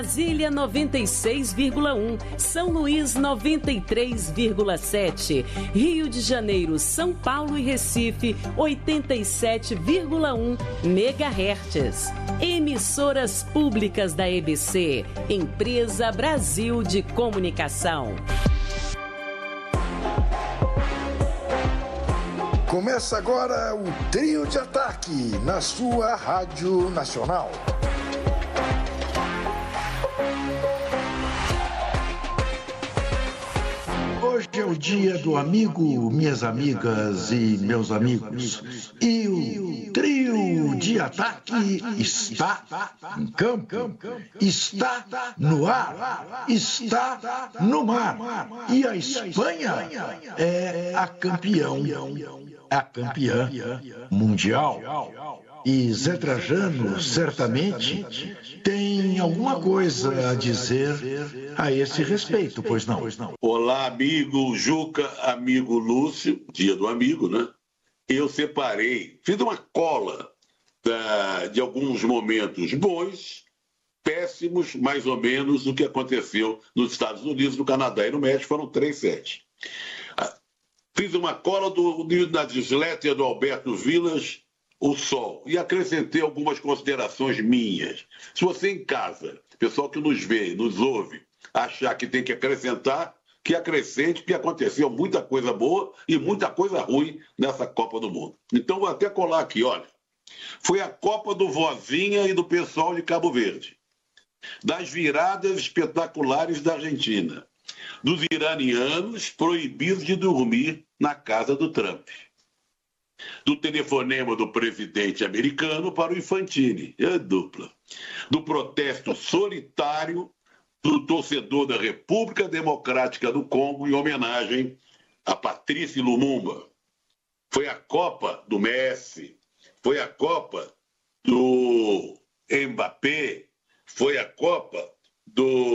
Brasília 96,1, São Luís 93,7, Rio de Janeiro, São Paulo e Recife 87,1 MHz. Emissoras públicas da EBC, Empresa Brasil de Comunicação. Começa agora o Trio de Ataque na sua Rádio Nacional. Hoje é o dia do amigo, minhas amigas e meus amigos. E o Trio de Ataque está em campo, está no ar, está no mar. E a Espanha é a campeã mundial. E Zé Trajano certamente tem alguma coisa a dizer a esse respeito, pois não? Olá, amigo Juca, amigo Lúcio, dia do amigo, né? Eu separei, fiz uma cola de alguns momentos bons, péssimos, mais ou menos, o que aconteceu nos Estados Unidos, no Canadá e no México, foram 3-7. Fiz uma cola da newsletter do Alberto Vilas, O Sol, e acrescentei algumas considerações minhas. Se você em casa, pessoal que nos vê, nos ouve, achar que tem que acrescentar, que acrescente, que aconteceu muita coisa boa e muita coisa ruim nessa Copa do Mundo. Então vou até colar aqui, olha. Foi a Copa do Vozinha e do pessoal de Cabo Verde, das viradas espetaculares da Argentina, dos iranianos proibidos de dormir na casa do Trump, do telefonema do presidente americano para o Infantini, é dupla, do protesto solitário do torcedor da República Democrática do Congo em homenagem a Patrice Lumumba. Foi a Copa do Messi, foi a Copa do Mbappé, foi a Copa do